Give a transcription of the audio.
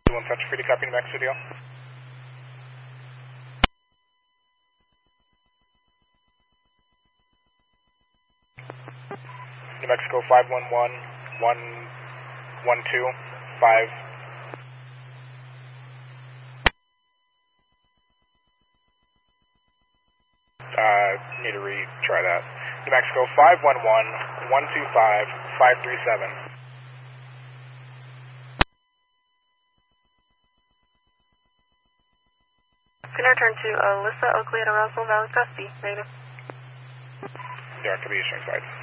One touch free to copy New Mexico deal. New Mexico 511-112-5. Need to retry that. New Mexico 511-125-537. Can I return to Alyssa Oakley at Roswell Valley, Gusty, native? Yeah, to be Eastern side.